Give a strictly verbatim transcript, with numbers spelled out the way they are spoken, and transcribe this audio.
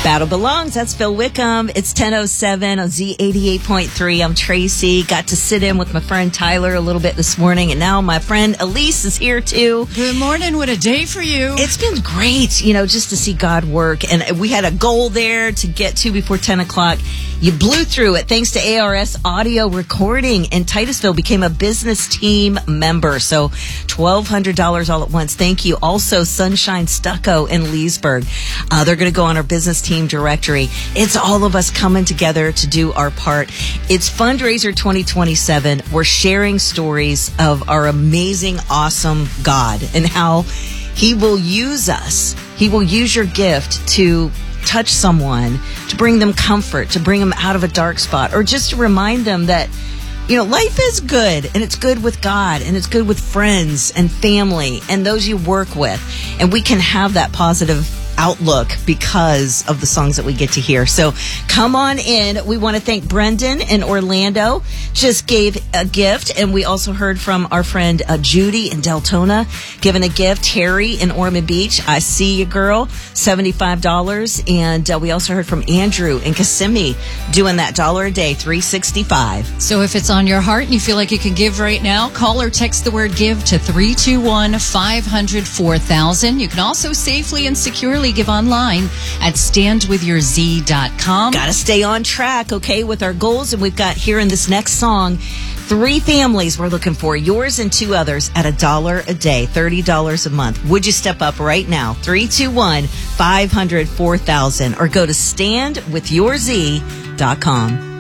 Battle Belongs. That's Phil Wickham. It's ten oh seven on Z eighty-eight point three. I'm Tracy. Got to sit in with my friend Tyler a little bit this morning, and now my friend Elise is here too. Good morning. What a day for you. It's been great, you know, just to see God work. And we had a goal there to get to before ten o'clock. You blew through it thanks to A R S Audio Recording, and Titusville became a business team member. So twelve hundred dollars all at once. Thank you. Also, Sunshine Stucco in Leesburg. Uh, they're going to go on our business team directory. It's all of us coming together to do our part. It's Fundraiser twenty twenty-seven. We're sharing stories of our amazing, awesome God and how He will use us. He will use your gift to touch someone, to bring them comfort, to bring them out of a dark spot, or just to remind them that, you know, life is good, and it's good with God, and it's good with friends and family and those you work with. And we can have that positive outlook because of the songs that we get to hear. So come on in. We want to thank Brendan in Orlando, just gave a gift, and we also heard from our friend uh, Judy in Deltona giving a gift. Harry in Ormond Beach, I see you, girl, seventy-five dollars. And uh, we also heard from Andrew in Kissimmee doing that dollar a day, three sixty-five. So if it's on your heart and you feel like you can give right now, call or text the word give to three two one, five hundred, four thousand. You can also safely and securely give online at stand with your z dot com. Gotta stay on track, okay, with our goals. And we've got here in this next song, three families we're looking for, yours and two others, at a dollar a day, thirty dollars a month. Would you step up right now? three two one, five hundred, four thousand, or go to stand with your z dot com.